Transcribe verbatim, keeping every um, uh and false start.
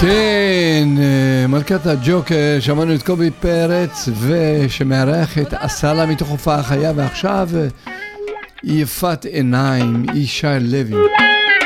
כן, מלכת הג'וקר, שמענו את קובי פרץ ושמארח את אסלה מתוך הופעה חיה, ועכשיו יפת עיניים, ישי לוי.